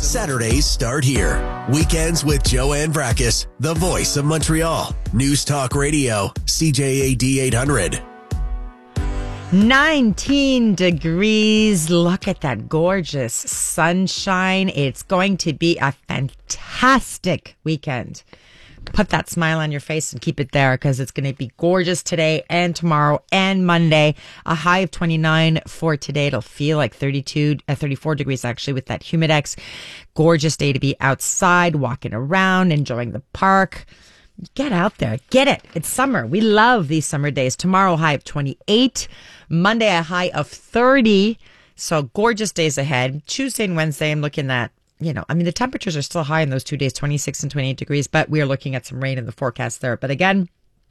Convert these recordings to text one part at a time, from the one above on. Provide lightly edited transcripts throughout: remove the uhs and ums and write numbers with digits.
Saturdays start here. Weekends with Joanne Brakis, the voice of Montreal. News Talk Radio, CJAD 800. 19 degrees. Look at that gorgeous sunshine. It's going to be a fantastic weekend. Put that smile on your face and keep it there because it's going to be gorgeous today and tomorrow and Monday. A high of 29 for today. It'll feel like 34 degrees actually with that Humidex. Gorgeous day to be outside, walking around, enjoying the park. Get out there. Get it. It's summer. We love these summer days. Tomorrow, a high of 28. Monday, a high of 30. So gorgeous days ahead. Tuesday and Wednesday, I'm looking at, the temperatures are still high in those 2 days, 26 and 28 degrees, but we are looking at some rain in the forecast there. But again,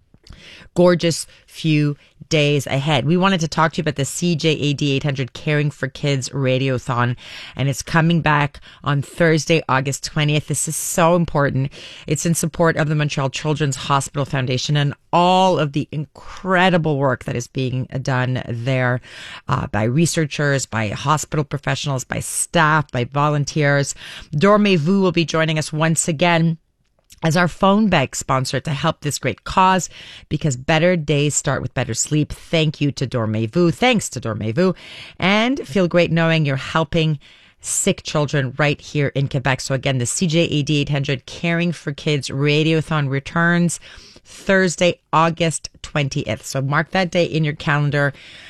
gorgeous few days ahead. We wanted to talk to you about the CJAD 800 Caring for Kids Radiothon, and it's coming back on Thursday, August 20th. This is so important. It's in support of the Montreal Children's Hospital Foundation and all of the incredible work that is being done there by researchers, by hospital professionals, by staff, by volunteers. Dormez-vous will be joining us once again as our phone bank sponsor to help this great cause, because better days start with better sleep. Thank you to Dormez-vous. Thanks to Dormez-vous. And feel great knowing you're helping sick children right here in Quebec. So again, the CJAD 800 Caring for Kids Radiothon returns Thursday, August 20th. So mark that day in your calendar.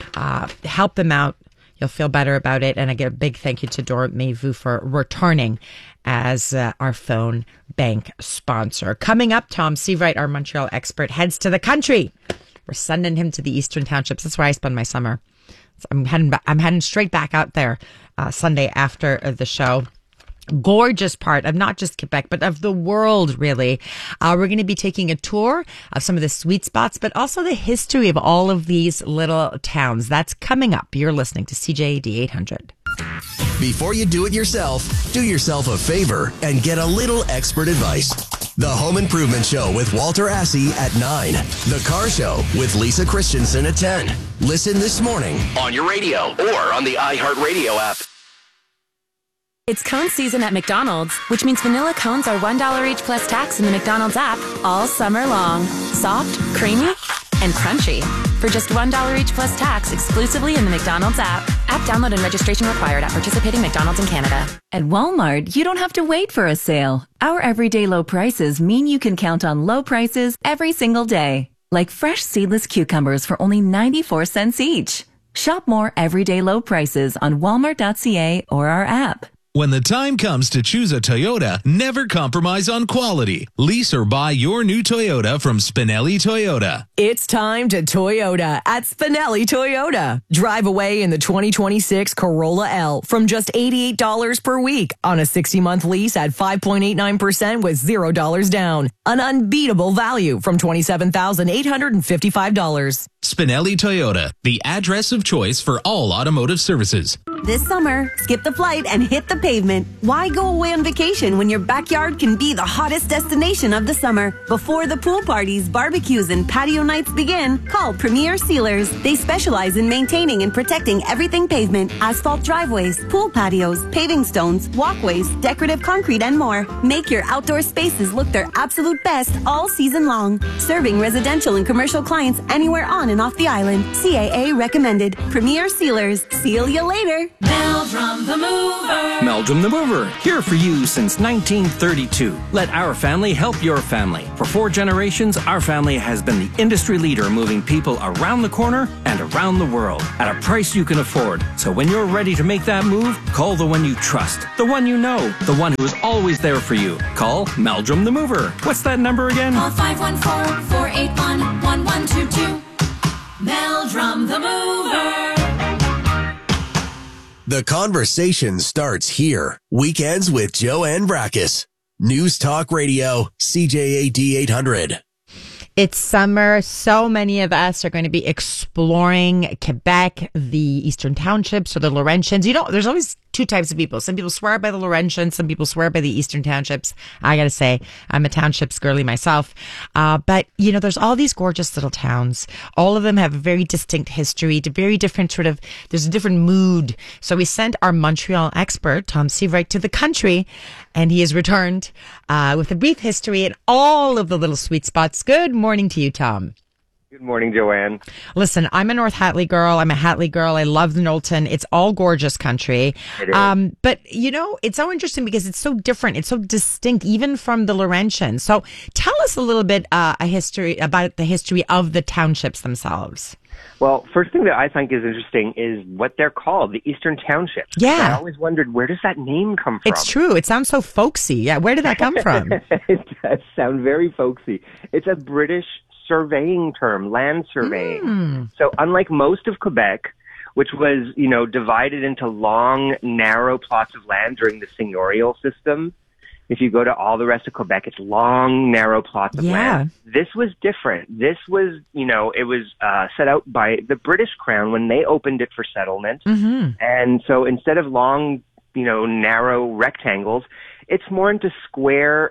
Help them out. You'll feel better about it. And I get a big thank you to Dormez-vous for returning as our phone bank sponsor. Coming up, Tom Seavright, our Montreal expert, heads to the country. We're sending him to the Eastern Townships. That's where I spend my summer. So I'm heading straight back out there Sunday after the show. Gorgeous part of not just Quebec, but of the world, really. We're going to be taking a tour of some of the sweet spots, but also the history of all of these little towns. That's coming up. You're listening to CJAD 800. Before you do it yourself, do yourself a favor and get a little expert advice. The Home Improvement Show with Walter Assey at 9. The Car Show with Lisa Christensen at 10. Listen this morning on your radio or on the iHeartRadio app. It's cone season at McDonald's, which means vanilla cones are $1 each plus tax in the McDonald's app all summer long. Soft, creamy, and crunchy. For just $1 each plus tax exclusively in the McDonald's app. App download and registration required at participating McDonald's in Canada. At Walmart, you don't have to wait for a sale. Our everyday low prices mean you can count on low prices every single day. Like fresh seedless cucumbers for only 94 cents each. Shop more everyday low prices on walmart.ca or our app. When the time comes to choose a Toyota, never compromise on quality. Lease or buy your new Toyota from Spinelli Toyota. It's time to Toyota at Spinelli Toyota. Drive away in the 2026 Corolla L from just $88 per week on a 60-month lease at 5.89% with $0 down. An unbeatable value from $27,855. Spinelli Toyota, the address of choice for all automotive services. This summer, skip the flight and hit the pavement. Why go away on vacation when your backyard can be the hottest destination of the summer? Before the pool parties, barbecues, and patio nights begin, call Premier Sealers. They specialize in maintaining and protecting everything pavement, asphalt driveways, pool patios, paving stones, walkways, decorative concrete, and more. Make your outdoor spaces look their absolute best all season long. Serving residential and commercial clients anywhere on and off the island. CAA recommended. Premier Sealers. Seal you later. Meldrum the Mover. Meldrum the Mover, here for you since 1932. Let our family help your family. For 4 generations, our family has been the industry leader moving people around the corner and around the world at a price you can afford. So when you're ready to make that move, call the one you trust, the one you know, the one who is always there for you. Call Meldrum the Mover. What's that number again? Call 514-481-1122. Meldrum the Mover. The conversation starts here. Weekends with Joanne Brakis. News Talk Radio, CJAD 800. It's summer. So many of us are going to be exploring Quebec, the Eastern Townships or the Laurentians. There's always two types of people. Some people swear by the Laurentians. Some people swear by the Eastern Townships. I got to say, I'm a townships girly myself. But, you know, there's all these gorgeous little towns. All of them have a very distinct history, very different sort of, there's a different mood. So we sent our Montreal expert, Tom Seavright, to the country, and he has returned with a brief history and all of the little sweet spots. Good morning to you, Tom. Good morning, Joanne. Listen, I'm a North Hatley girl. I'm a Hatley girl. I love the Knowlton. It's all gorgeous country. It is. But, you know, it's so interesting because it's so different. It's so distinct, even from the Laurentians. So tell us a little bit about the history of the townships themselves. Well, first thing that I think is interesting is what they're called, the Eastern Townships. Yeah. I always wondered, where does that name come from? It's true. It sounds so folksy. Yeah, where did that come from? It does sound very folksy. It's a British surveying term, land surveying. So unlike most of Quebec, which was, you know, divided into long, narrow plots of land during the seigneurial system, if you go to all the rest of Quebec, it's long, narrow plots of land. This was different. This was, you know, it was set out by the British Crown when they opened it for settlement. And so instead of long, you know, narrow rectangles, it's more into squares,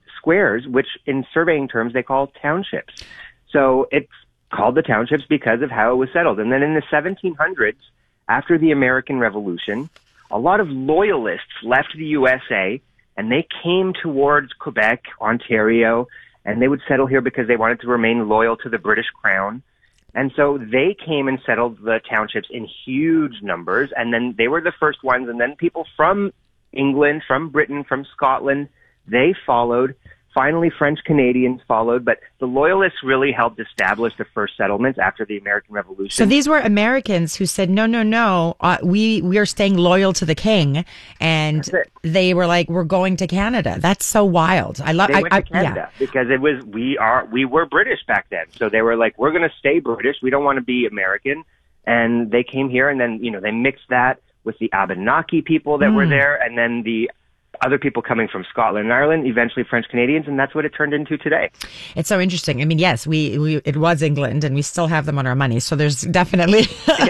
which in surveying terms they call townships. So it's called the townships because of how it was settled. And then in the 1700s, after the American Revolution, a lot of loyalists left the USA and they came towards Quebec, Ontario, and they would settle here because they wanted to remain loyal to the British Crown. And so they came and settled the townships in huge numbers, and then they were the first ones, and then people from England, from Britain, from Scotland, they followed. Finally, French Canadians followed, but the Loyalists really helped establish the first settlements after the American Revolution. So these were Americans who said, no, we are staying loyal to the king, and they were like, we're going to Canada. That's so wild. I love. They went to Canada because it was we were British back then, so they were like, we're going to stay British. We don't want to be American, and they came here, and then they mixed that with the Abenaki people that were there, and then the other people coming from Scotland and Ireland, eventually French Canadians, and that's what it turned into today. It's so interesting. I mean, yes, it was England, and we still have them on our money, so there's definitely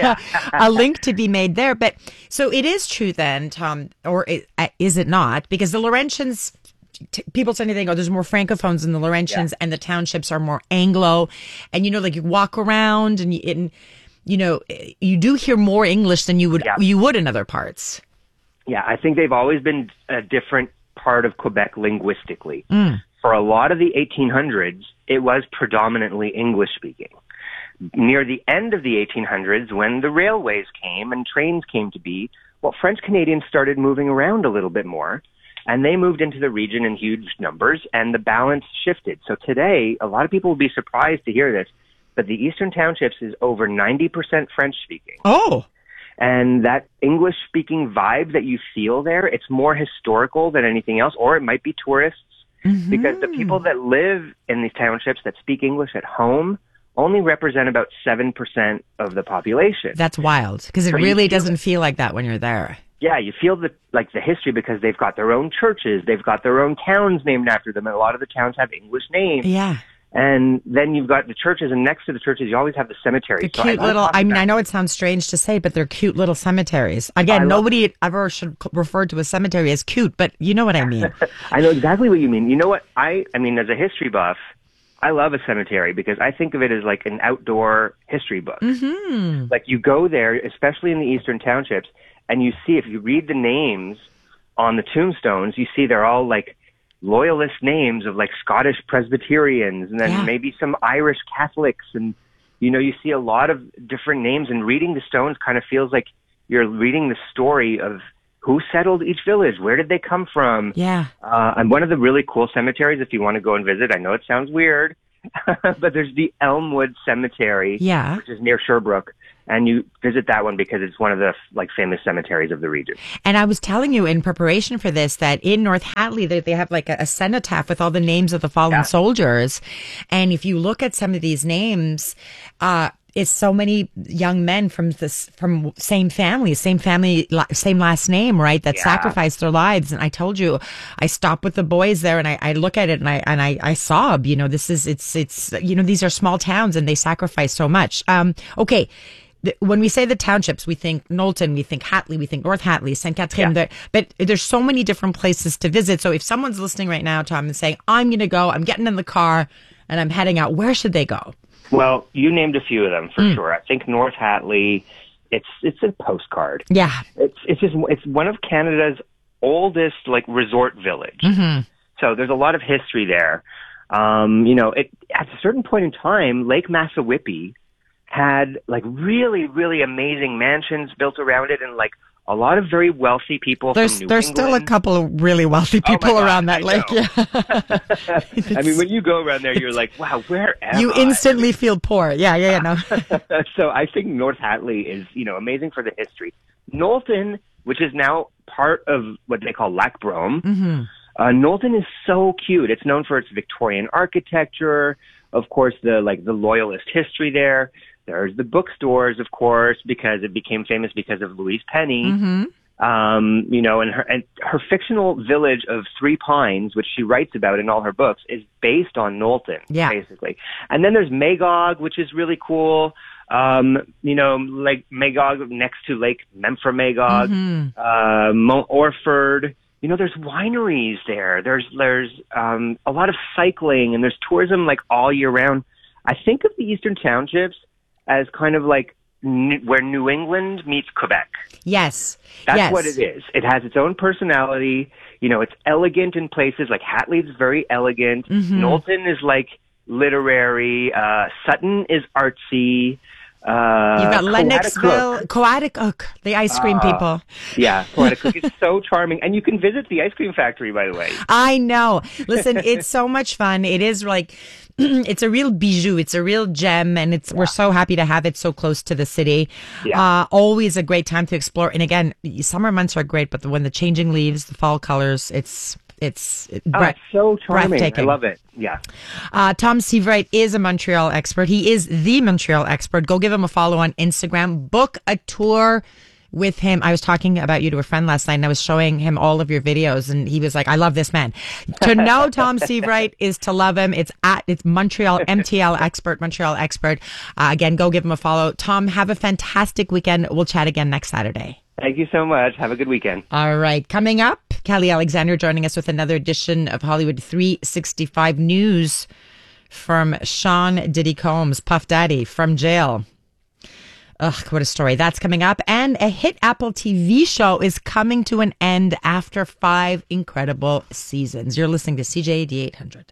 a link to be made there. But so it is true then, Tom, or is it not? Because the Laurentians, people tend to think, there's more Francophones in the Laurentians, and the townships are more Anglo, and like you walk around and you do hear more English than you would in other parts. Yeah, I think they've always been a different part of Quebec linguistically. For a lot of the 1800s, it was predominantly English speaking. Near the end of the 1800s, when the railways came and trains came to be, French Canadians started moving around a little bit more, and they moved into the region in huge numbers, and the balance shifted. So today, a lot of people will be surprised to hear this, but the Eastern Townships is over 90% French speaking. Oh! And that English-speaking vibe that you feel there, it's more historical than anything else, or it might be tourists, because the people that live in these townships that speak English at home only represent about 7% of the population. That's wild, because it really doesn't feel like that when you're there. Yeah, you feel the history because they've got their own churches, they've got their own towns named after them, and a lot of the towns have English names. Yeah. And then you've got the churches, and next to the churches, you always have the cemeteries. The cute little, I know it sounds strange to say, but they're cute little cemeteries. Again, nobody ever should refer to a cemetery as cute, but you know what I mean. I know exactly what you mean. You know what? I mean, as a history buff, I love a cemetery because I think of it as like an outdoor history book. Like you go there, especially in the Eastern Townships, and you see, if you read the names on the tombstones, you see they're all like Loyalist names of like Scottish Presbyterians and then maybe some Irish Catholics. And, you see a lot of different names, and reading the stones kind of feels like you're reading the story of who settled each village. Where did they come from? Yeah. And one of the really cool cemeteries, if you want to go and visit, I know it sounds weird, but there's the Elmwood Cemetery, which is near Sherbrooke. And you visit that one because it's one of the famous cemeteries of the region. And I was telling you in preparation for this that in North Hatley they have like a cenotaph with all the names of the fallen soldiers. And if you look at some of these names, it's so many young men from same family, same last name, right? That sacrificed their lives. And I told you, I stopped with the boys there, and I look at it and I sob. These are small towns, and they sacrifice so much. Okay. when we say the townships, we think Knowlton, we think Hatley, we think North Hatley, St. Catherine. Yeah. But there's so many different places to visit. So if someone's listening right now, Tom, and saying, I'm going to go, I'm getting in the car and I'm heading out, where should they go? Well, you named a few of them for sure. I think North Hatley, it's a postcard. Yeah. It's one of Canada's oldest resort village. Mm-hmm. So there's a lot of history there. At a certain point in time, Lake Massawippi had really, really amazing mansions built around it, and a lot of very wealthy people. There's still a couple of really wealthy people around that lake. Yeah. I mean, when you go around there, you're like, wow, where am you I? instantly feel poor. Yeah, no. So I think North Hatley is, amazing for the history. Knowlton, which is now part of what they call Lac Brome. Mm-hmm. Knowlton is so cute. It's known for its Victorian architecture, of course, the Loyalist history there. There's the bookstores, of course, because it became famous because of Louise Penny. Mm-hmm. And her fictional village of Three Pines, which she writes about in all her books, is based on Knowlton, basically. And then there's Magog, which is really cool. Magog next to Lake Memphremagog, Mount Orford. There's wineries there. There's a lot of cycling, and there's tourism all year round. I think of the Eastern Townships as kind of where New England meets Quebec. Yes. That's what it is. It has its own personality. It's elegant in places. Hatley's very elegant. Mm-hmm. Knowlton is literary. Sutton is artsy. You've got Lennoxville, Coaticook, the ice cream people. Yeah, Coaticook is so charming. And you can visit the ice cream factory, by the way. I know. Listen, it's so much fun. It is it's a real bijou. It's a real gem, and we're so happy to have it so close to the city. Yeah. Always a great time to explore. And again, summer months are great, but when the changing leaves, the fall colors, it's so charming. I love it. Yeah. Tom Seavright is a Montreal expert. He is the Montreal expert. Go give him a follow on Instagram. Book a tour with him. I was talking about you to a friend last night, and I was showing him all of your videos, and he was like, I love this man. To know Tom Seavright is to love him. It's Montreal, MTL expert, Montreal expert. Again, go give him a follow. Tom, have a fantastic weekend. We'll chat again next Saturday. Thank you so much. Have a good weekend. All right. Coming up, Kelly Alexander joining us with another edition of Hollywood 365 News from Sean Diddy Combs, Puff Daddy, from jail. Ugh, what a story. That's coming up. And a hit Apple TV show is coming to an end after 5 incredible seasons. You're listening to CJAD 800.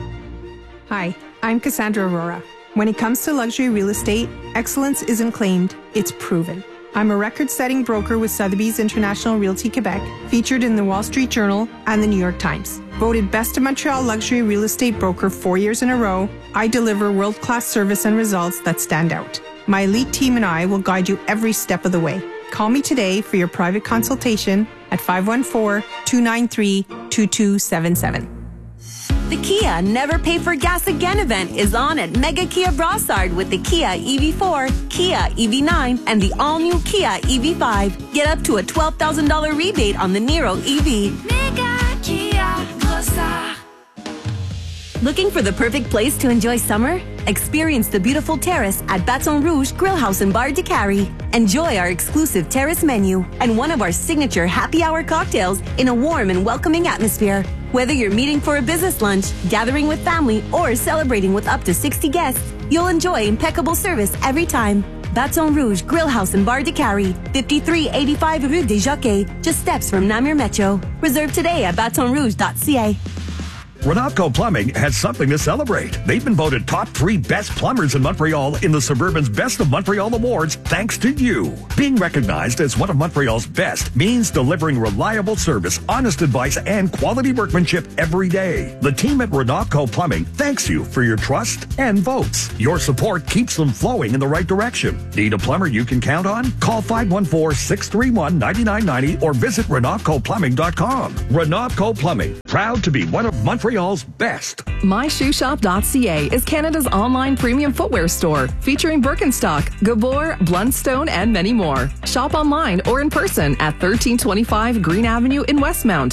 Hi, I'm Cassandra Aurora. When it comes to luxury real estate, excellence isn't claimed, it's proven. I'm a record-setting broker with Sotheby's International Realty Quebec, featured in the Wall Street Journal and the New York Times. Voted Best of Montreal Luxury Real Estate Broker 4 years in a row, I deliver world-class service and results that stand out. My elite team and I will guide you every step of the way. Call me today for your private consultation at 514-293-2277. The Kia Never Pay for Gas Again event is on at Mega Kia Brossard with the Kia EV4, Kia EV9, and the all-new Kia EV5. Get up to a $12,000 rebate on the Niro EV. Mega Kia Brossard. Looking for the perfect place to enjoy summer? Experience the beautiful terrace at Baton Rouge Grill House and Bar de Cary. Enjoy our exclusive terrace menu and one of our signature happy hour cocktails in a warm and welcoming atmosphere. Whether you're meeting for a business lunch, gathering with family, or celebrating with up to 60 guests, you'll enjoy impeccable service every time. Baton Rouge Grill House and Bar de Cary, 5385 Rue des Jockeys, just steps from Namur Metro. Reserve today at batonrouge.ca. Renatco Plumbing has something to celebrate. They've been voted top 3 best plumbers in Montreal in the Suburban's Best of Montreal Awards thanks to you. Being recognized as one of Montreal's best means delivering reliable service, honest advice, and quality workmanship every day. The team at Renatco Plumbing thanks you for your trust and votes. Your support keeps them flowing in the right direction. Need a plumber you can count on? Call 514-631-9990 or visit RenatcoPlumbing.com. Renatco Plumbing, proud to be one of Montreal's best. MyShoeShop.ca is Canada's online premium footwear store, featuring Birkenstock, Gabor, Blundstone, and many more. Shop online or in person at 1325 Green Avenue in Westmount.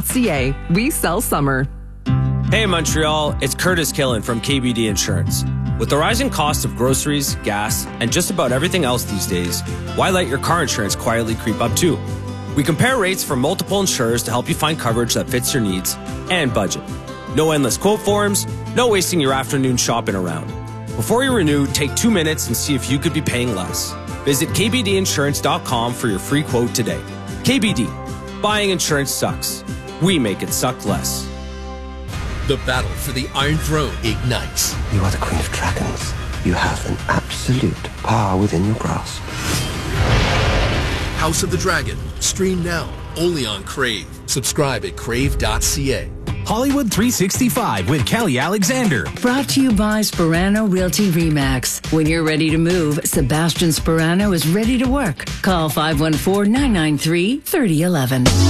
MyShoeShop.ca. We sell summer. Hey Montreal, it's Curtis Killen from KBD Insurance. With the rising cost of groceries, gas, and just about everything else these days, why let your car insurance quietly creep up too? We compare rates from multiple insurers to help you find coverage that fits your needs and budget. No endless quote forms, no wasting your afternoon shopping around. Before you renew, take 2 minutes and see if you could be paying less. Visit kbdinsurance.com for your free quote today. KBD. Buying insurance sucks. We make it suck less. The battle for the Iron Throne ignites. You are the Queen of Dragons. You have an absolute power within your grasp. House of the Dragon. Stream now. Only on Crave. Subscribe at crave.ca. Hollywood 365 with Kelly Alexander. Brought to you by Sperano Realty RE/MAX. When you're ready to move, Sebastian Sperano is ready to work. Call 514-993-3011.